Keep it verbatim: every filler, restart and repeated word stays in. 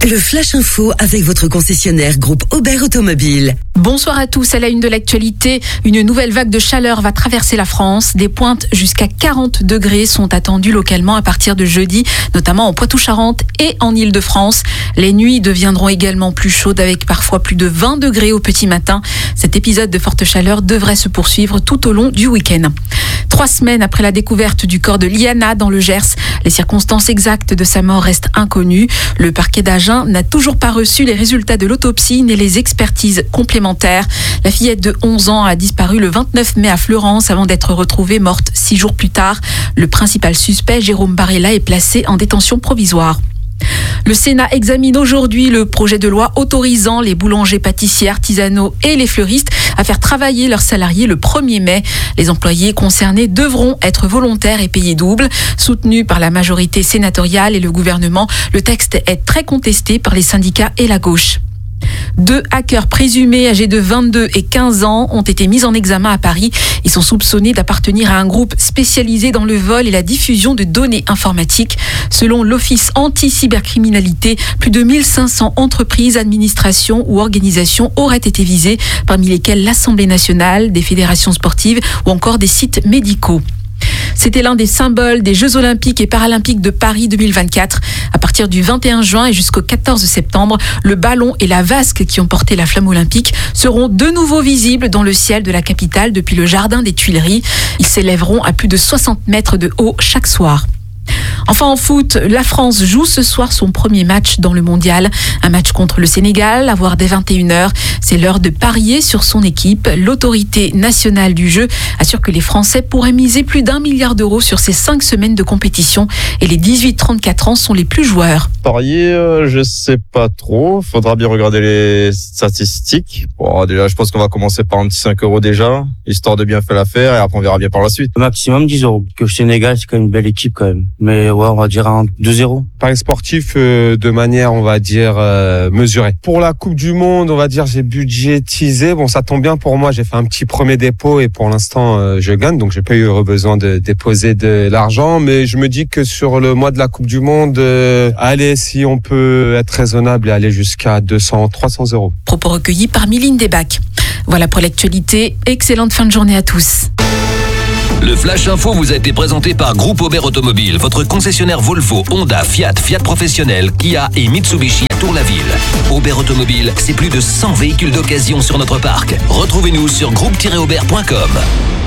Le Flash Info avec votre concessionnaire groupe Aubert Automobile. Bonsoir à tous. À la une de l'actualité, une nouvelle vague de chaleur va traverser la France. Des pointes jusqu'à quarante degrés sont attendues localement à partir de jeudi, notamment en Poitou-Charentes et en Île-de-France. Les nuits deviendront également plus chaudes avec parfois plus de vingt degrés au petit matin. Cet épisode de forte chaleur devrait se poursuivre tout au long du week-end. Trois semaines après la découverte du corps de Liana dans le Gers, les circonstances exactes de sa mort restent inconnues. Le parquet d'Agen n'a toujours pas reçu les résultats de l'autopsie ni les expertises complémentaires. La fillette de onze ans a disparu le vingt-neuf mai à Fleurance avant d'être retrouvée morte six jours plus tard. Le principal suspect, Jérôme Barella, est placé en détention provisoire. Le Sénat examine aujourd'hui le projet de loi autorisant les boulangers, pâtissiers, artisanaux et les fleuristes à faire travailler leurs salariés le premier mai. Les employés concernés devront être volontaires et payer double. Soutenu par la majorité sénatoriale et le gouvernement, le texte est très contesté par les syndicats et la gauche. Deux hackers présumés âgés de vingt-deux et quinze ans ont été mis en examen à Paris. Ils sont soupçonnés d'appartenir à un groupe spécialisé dans le vol et la diffusion de données informatiques. Selon l'Office anti-cybercriminalité, plus de mille cinq cents entreprises, administrations ou organisations auraient été visées, parmi lesquelles l'Assemblée nationale, des fédérations sportives ou encore des sites médicaux. C'était l'un des symboles des Jeux Olympiques et Paralympiques de Paris deux mille vingt-quatre. À partir du vingt et un juin et jusqu'au quatorze septembre, le ballon et la vasque qui ont porté la flamme olympique seront de nouveau visibles dans le ciel de la capitale depuis le jardin des Tuileries. Ils s'élèveront à plus de soixante mètres de haut chaque soir. Enfin en foot, la France joue ce soir son premier match dans le mondial. Un match contre le Sénégal, à voir dès vingt et une heures. C'est l'heure de parier sur son équipe. L'autorité nationale du jeu assure que les Français pourraient miser plus d'un milliard d'euros sur ces cinq semaines de compétition. Et les dix-huit trente-quatre ans sont les plus joueurs. Parier, euh, je sais pas trop. Faudra bien regarder les statistiques. Bon, déjà, je pense qu'on va commencer par un petit cinq euros déjà, histoire de bien faire l'affaire, et après on verra bien par la suite. Au maximum dix euros. Que le Sénégal, c'est quand même une belle équipe quand même. Mais ouais, on va dire un deux zéro. Paris sportif euh, de manière, on va dire, euh, mesurée. Pour la Coupe du Monde, on va dire, j'ai budgétisé. Bon, ça tombe bien pour moi. J'ai fait un petit premier dépôt et pour l'instant, euh, je gagne. Donc, j'ai pas eu besoin de déposer de l'argent. Mais je me dis que sur le mois de la Coupe du Monde, euh, allez, si on peut être raisonnable et aller jusqu'à deux cents, trois cents euros. Propos recueillis par Mylène Desbacs. Voilà pour l'actualité. Excellente fin de journée à tous. Le Flash Info vous a été présenté par Groupe Aubert Automobile, votre concessionnaire Volvo, Honda, Fiat, Fiat Professionnel, Kia et Mitsubishi à Tour-la-Ville. Aubert Automobile, c'est plus de cent véhicules d'occasion sur notre parc. Retrouvez-nous sur groupe tiret aubert point com.